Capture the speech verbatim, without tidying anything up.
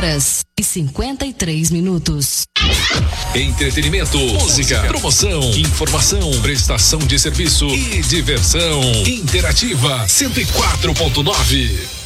horas e cinquenta e três minutos. Entretenimento, música, promoção, informação, prestação de serviço e diversão. Interativa cento e quatro ponto nove.